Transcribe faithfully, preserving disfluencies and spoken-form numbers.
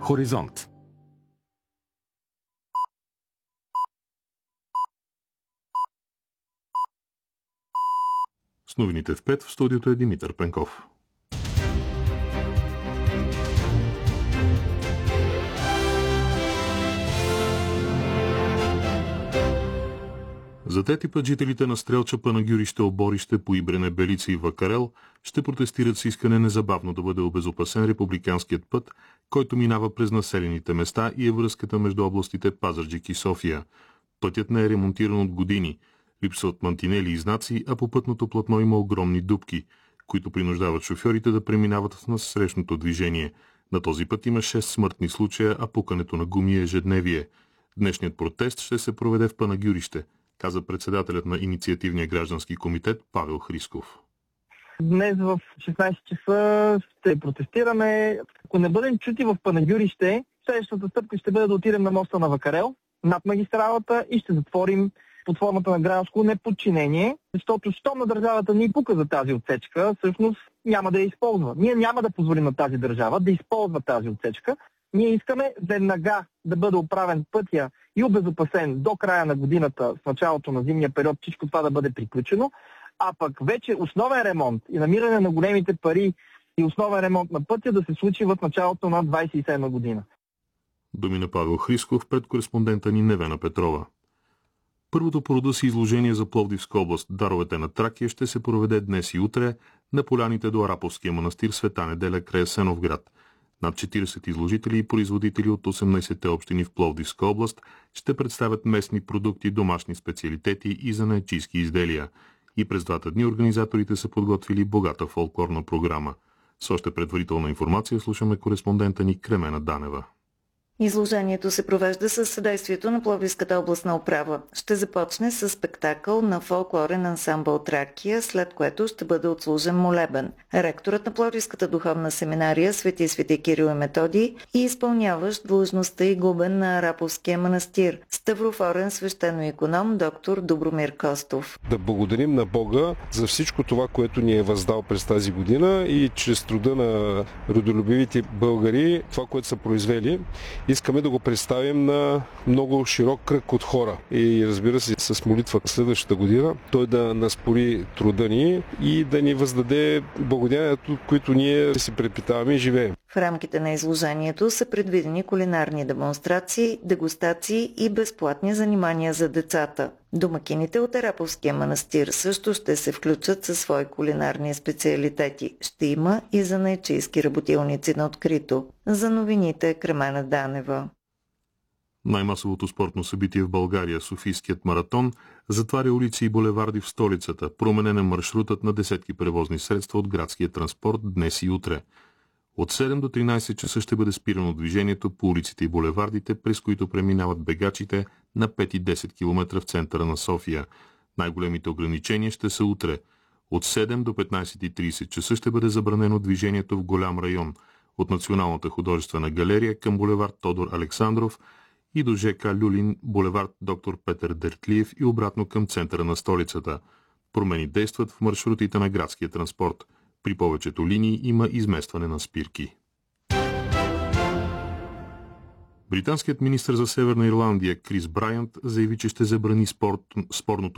Хоризонт. С новините в пет в студиото е Димитър Пенков. За трети път жителите на Стрелча, Панагюрище, Оборище, Поибрене, Белица и Вакарел ще протестират с искане незабавно да бъде обезопасен републиканският път, който минава през населените места и е връзката между областите Пазарджик и София. Пътят не е ремонтиран от години. Липсват мантинели и знаци, а по пътното платно има огромни дупки, които принуждават шофьорите да преминават в насрещното движение. На този път има шест смъртни случая, а пукането на гуми е ежедневие. Днешният протест ще се проведе в Панагюрище, каза председателят на инициативния граждански комитет Павел Хрисков. Днес в шестнайсет часа ще протестираме. Ако не бъдем чути в Панагюрище, следващата стъпка ще бъде да отидем на моста на Вакарел, над магистралата и ще затворим под формата на гражданско неподчинение, защото щом на държавата ни пука за тази отсечка, всъщност няма да я използва. Ние няма да позволим на тази държава да използва тази отсечка. Ние искаме веднага да бъде оправен пътя и обезопасен до края на годината, в началото на зимния период, всичко това да бъде приключено, а пък вече основен ремонт и намиране на големите пари и основен ремонт на пътя да се случи в началото на двайсет и седма година. Думи на Павел Хрисков пред кореспондента ни Невена Петрова. Първото по рода си изложение за Пловдивска област "Даровете на Тракия" ще се проведе днес и утре на поляните до Араповския манастир Света Неделя край Асеновград. Над четирийсет изложители и производители от осемнайсетте общини в Пловдивска област ще представят местни продукти, домашни специалитети и занаятчийски изделия. И през двата дни организаторите са подготвили богата фолклорна програма. С още предварителна информация слушаме кореспондента ни Кремена Данева. Изложението се провежда със съдействието на Пловдивската областна управа. Ще започне с спектакъл на фолклорен ансамбъл Тракия, след което ще бъде отслужен молебен. Ректорът на Пловдивската духовна семинария Свети Свети Кирил и Методий и изпълняващ длъжността игумен на Араповския манастир, ставрофорен свещено-иконом доктор Добромир Костов. Да благодарим на Бога за всичко това, което ни е въздал през тази година и чрез труда на родолюбивите българи, това, което са произвели, искаме да го представим на много широк кръг от хора. И разбира се, с молитва следващата година той да наспори труда ни и да ни въздаде благодеянието, от които ние си препитаваме и живеем. В рамките на изложението са предвидени кулинарни демонстрации, дегустации и безплатни занимания за децата. Домакините от Араповския манастир също ще се включат със свои кулинарни специалитети. Ще има и занаятчийски работилници на открито. За новините Кремена Данева. Най-масовото спортно събитие в България, Софийският маратон, затваря улици и булеварди в столицата. Променен е маршрутът на десетки превозни средства от градския транспорт днес и утре. От седем до тринайсет часа ще бъде спирано движението по улиците и булевардите, през които преминават бегачите на пет и десет километра в центъра на София. Най-големите ограничения ще са утре. От седем до петнайсет и трийсет часа ще бъде забранено движението в голям район, от Националната художествена галерия към булевард Тодор Александров и до ЖК Люлин, булевард Доктор Петър Дертлиев и обратно към центъра на столицата. Промени действат в маршрутите на градския транспорт. При повечето линии има изместване на спирки. Британският министър за Северна Ирландия Крис Брайант заяви, че ще забрани спорт, спорното